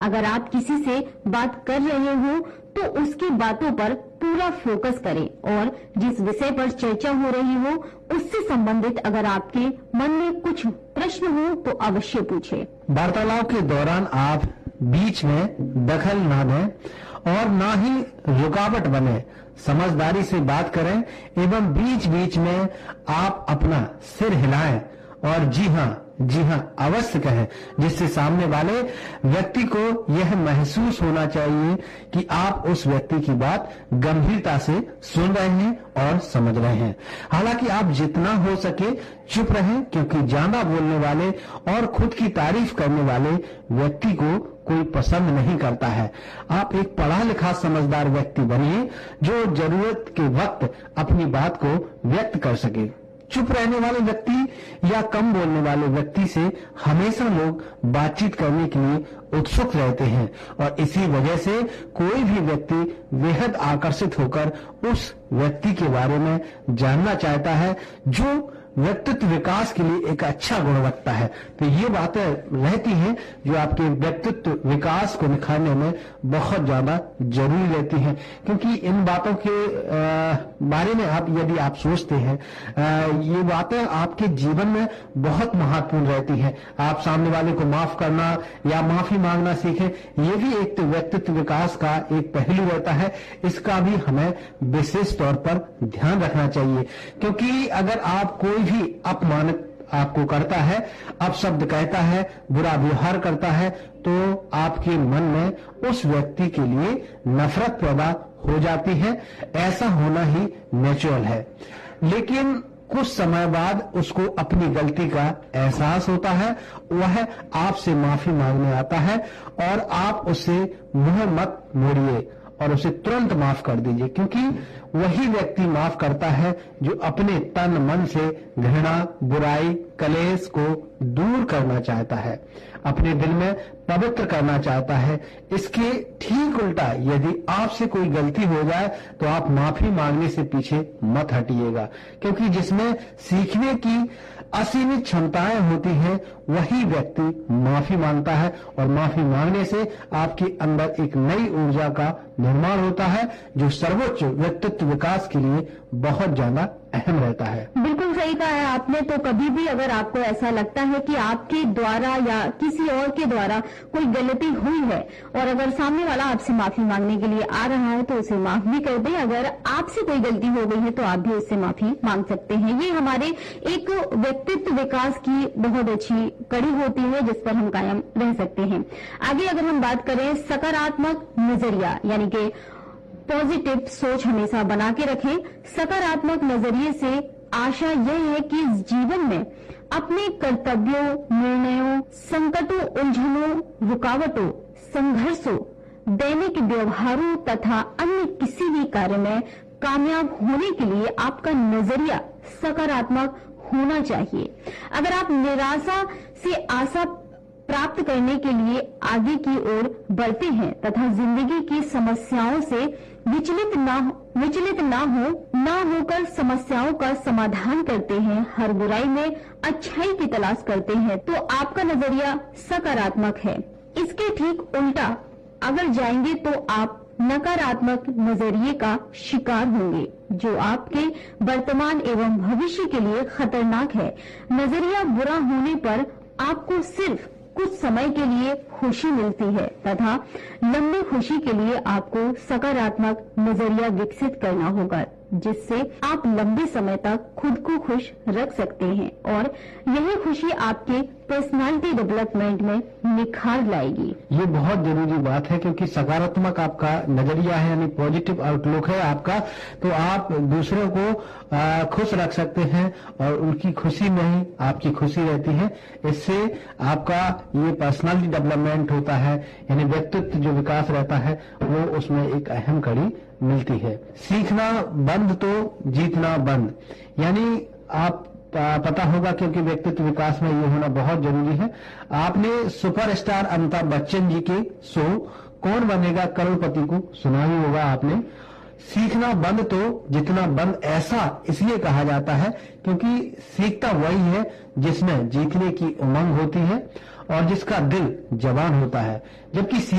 अगर आप किसी से बात कर रहे हो तो उसकी बातों पर पूरा फोकस करें और जिस विषय पर चर्चा हो रही हो उससे संबंधित अगर आपके मन में कुछ प्रश्न हो तो अवश्य पूछें। वार्तालाप के दौरान आप बीच में दखल ना दें और ना ही रुकावट बने। समझदारी से बात करें एवं बीच बीच में आप अपना सिर हिलाएं और जी हां अवश्य कहें, जिससे सामने वाले व्यक्ति को यह महसूस होना चाहिए कि आप उस व्यक्ति की बात गंभीरता से सुन रहे हैं और समझ रहे हैं। हालांकि आप जितना हो सके चुप रहें, क्योंकि ज्यादा बोलने वाले और खुद की तारीफ करने वाले व्यक्ति को कोई पसंद नहीं करता है। आप एक पढ़ा लिखा समझदार व्यक्ति बनिए जो जरूरत के वक्त अपनी बात को व्यक्त कर सके। चुप रहने वाले व्यक्ति या कम बोलने वाले व्यक्ति से हमेशा लोग बातचीत करने के लिए उत्सुक रहते हैं और इसी वजह से कोई भी व्यक्ति बेहद आकर्षित होकर उस व्यक्ति के बारे में जानना चाहता है जो व्यक्तित्व विकास के लिए एक अच्छा गुणवत्ता है। तो ये बातें रहती हैं जो आपके व्यक्तित्व विकास को निखारने में बहुत ज्यादा जरूरी रहती हैं, क्योंकि इन बातों के बारे में यदि आप सोचते हैं, ये बातें आपके जीवन में बहुत महत्वपूर्ण रहती हैं। आप सामने वाले को माफ करना या माफी मांगना सीखें, ये भी एक व्यक्तित्व विकास का एक पहलू रहता है। इसका भी हमें विशेष तौर पर ध्यान रखना चाहिए, क्योंकि अगर आप कोई भी अपमानित आपको करता है, अपशब्द कहता है, बुरा व्यवहार करता है, तो आपके मन में उस व्यक्ति के लिए नफरत पैदा हो जाती है। ऐसा होना ही नेचुरल है, लेकिन कुछ समय बाद उसको अपनी गलती का एहसास होता है, वह आपसे माफी मांगने आता है और आप उससे मुंह मत मोड़िए और उसे तुरंत माफ कर दीजिए, क्योंकि वही व्यक्ति माफ करता है जो अपने तन मन से घृणा, बुराई, कलेश को दूर करना चाहता है, अपने दिल में पवित्र करना चाहता है। इसके ठीक उल्टा यदि आपसे कोई गलती हो जाए तो आप माफी मांगने से पीछे मत हटिएगा, क्योंकि जिसमें सीखने की असीमित क्षमताएं होती हैं वही व्यक्ति माफी मांगता है और माफी मांगने से आपके अंदर एक नई ऊर्जा का निर्माण होता है जो सर्वोच्च व्यक्तित्व विकास के लिए बहुत ज्यादा अहम रहता है। बिल्कुल सही कहा है आपने। तो कभी भी अगर आपको ऐसा लगता है कि आपके द्वारा या किसी और के द्वारा कोई गलती हुई है और अगर सामने वाला आपसे माफी मांगने के लिए आ रहा है तो उसे माफ भी कर दे। अगर आपसे कोई गलती हो गई है तो आप भी उससे माफी मांग सकते हैं। ये हमारे एक व्यक्तित्व विकास की बहुत अच्छी कड़ी होती है जिस पर हम कायम रह सकते हैं। आगे अगर हम बात करें सकारात्मक नजरिया यानी कि पॉजिटिव सोच हमेशा बना के रखें। सकारात्मक नजरिए से आशा यह है कि इस जीवन में अपने कर्तव्यों, निर्णयों, संकटों, उलझनों, रुकावटों, संघर्षों, दैनिक व्यवहारों तथा अन्य किसी भी कार्य में कामयाब होने के लिए आपका नजरिया सकारात्मक होना चाहिए। अगर आप निराशा से आशा प्राप्त करने के लिए आगे की ओर बढ़ते हैं तथा जिंदगी की समस्याओं से विचलित ना होकर समस्याओं का समाधान करते हैं, हर बुराई में अच्छाई की तलाश करते हैं, तो आपका नजरिया सकारात्मक है। इसके ठीक उल्टा अगर जाएंगे तो आप नकारात्मक नजरिए का शिकार होंगे जो आपके वर्तमान एवं भविष्य के लिए खतरनाक है। नजरिया बुरा होने पर आपको सिर्फ कुछ समय के लिए खुशी मिलती है तथा लंबी खुशी के लिए आपको सकारात्मक नजरिया विकसित करना होगा, जिससे आप लंबे समय तक खुद को खुश रख सकते हैं और यही खुशी आपके पर्सनालिटी डेवलपमेंट में निखार लाएगी। ये बहुत जरूरी बात है, क्योंकि सकारात्मक आपका नजरिया है यानी पॉजिटिव आउटलुक है आपका, तो आप दूसरों को खुश रख सकते हैं और उनकी खुशी में ही आपकी खुशी रहती है। इससे आपका ये पर्सनालिटी डेवलपमेंट होता है, यानी व्यक्तित्व जो विकास रहता है वो उसमें एक अहम कड़ी मिलती है। सीखना बंद तो जीतना बंद, यानी आप पता होगा, क्योंकि व्यक्तित्व विकास में ये होना बहुत जरूरी है। आपने सुपरस्टार अमिताभ बच्चन जी के शो कौन बनेगा करोड़पति को सुना ही होगा आपने। सीखना बंद तो जितना बंद ऐसा इसलिए कहा जाता है क्योंकि सीखता वही है जिसमें जीतने की उमंग होती है और जिसका दिल जवान होता है, जबकि